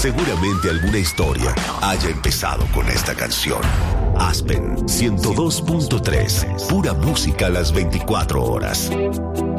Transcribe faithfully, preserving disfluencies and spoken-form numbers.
Seguramente alguna historia haya empezado con esta canción. Aspen ciento dos punto tres, pura música a las veinticuatro horas.